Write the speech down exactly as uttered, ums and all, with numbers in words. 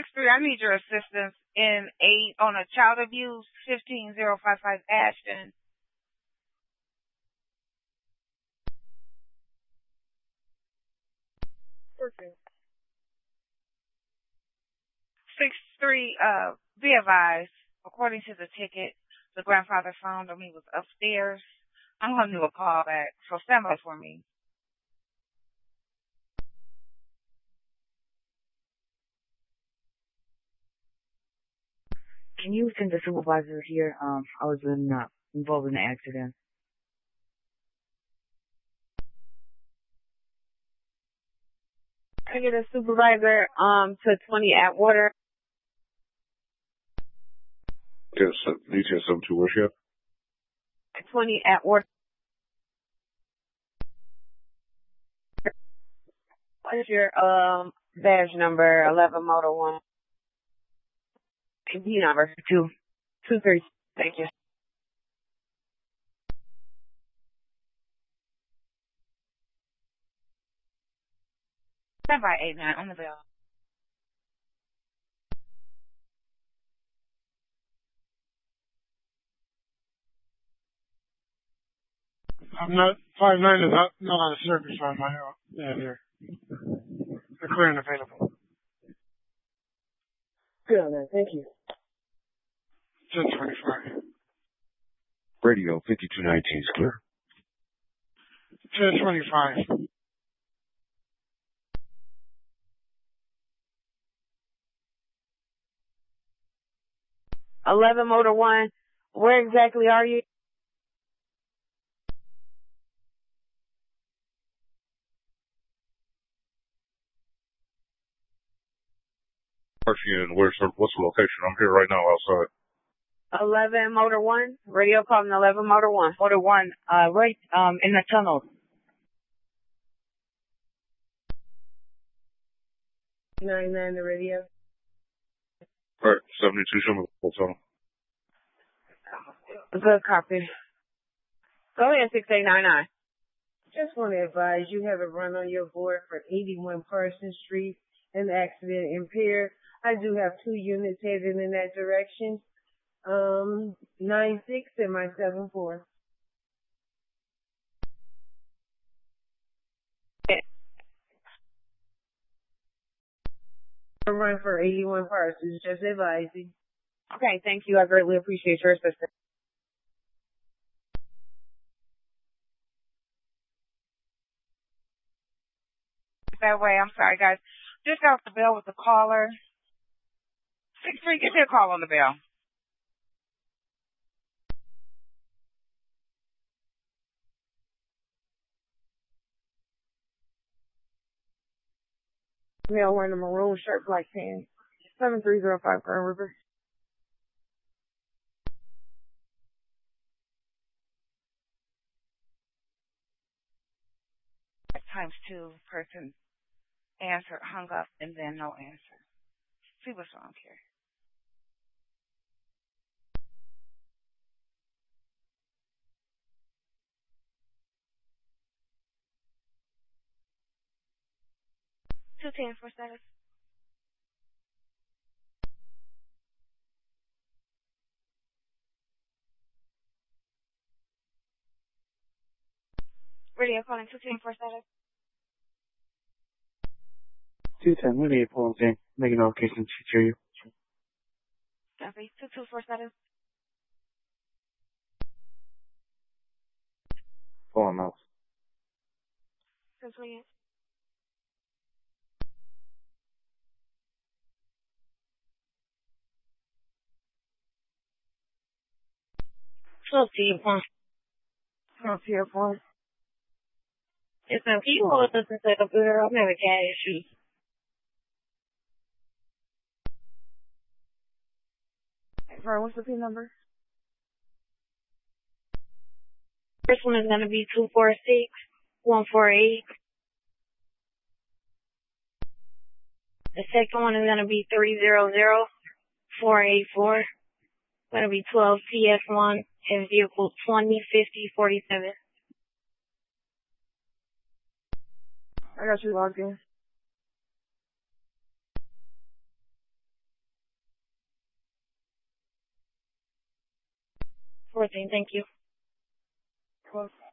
six three, I need your assistance in eight on a child abuse, fifteen zero five five Ashton. Okay. six three, uh, be advised, according to the ticket, the grandfather found him. He was upstairs. I'm going to do a call back, so stand by for me. Can you send the supervisor here? Um, I was in, uh, involved in an accident. I get a supervisor um to twenty Atwater. Yes, detail seven two worship. twenty Atwater. What is your um badge number? Eleven Motor One. P number two two three. Thank you. Stand by eight nine on the bell. I'm not, five nine is not, not on the service on my, yeah, they're, they're clear and available. Good on that. Thank you. ten twenty-five. Radio fifty-two nineteen is clear. ten twenty-five. Eleven Motor One. Where exactly are you? And where's the, what's the location? I'm here right now outside. Eleven Motor One. Radio calling Eleven Motor One. Motor one, uh, right, um, in the tunnel. Nine nine the radio. Alright, seventy-two Schumer, what's on? Good copy. Go ahead, six eight nine nine. Just want to advise you have a run on your board for eighty-one Parsons Street and accident impaired. I do have two units headed in that direction. Um, nine six and my seven four. A run for eighty-one Parsons, just advising. Okay, thank you. I greatly appreciate your assistance. That way, I'm sorry, guys. Just got off the bell with the caller. six three, give me a call on the bell. Male wearing a maroon shirt, black pants. seven three zero five Grand River. Times two, person answered, hung up, and then no answer. See what's wrong here. Two ten for status. Radio calling two ten for status. two ten, what are you pulling in? Make a notification to hear you. Copy. two two for status. Pulling mouse. Complete. Close to your phone. Close to your phone. It's a people with us instead of girl. I'm having cat issues. Sorry, what's the P number? First one is going to be two four six one four eight. The second one is going to be three zero zero four eight four. It's going to be twelve P S one and vehicle twenty fifty forty-seven. I got you logged in. fourteen, thank you. Close.